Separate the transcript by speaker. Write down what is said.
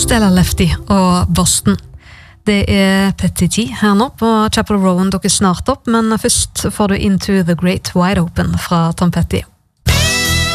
Speaker 1: Stella Lefty og Boston. Det Petty T her nå på Chapel Rowan dukker snart opp, men først får du Into the Great Wide Open fra Tom Petty.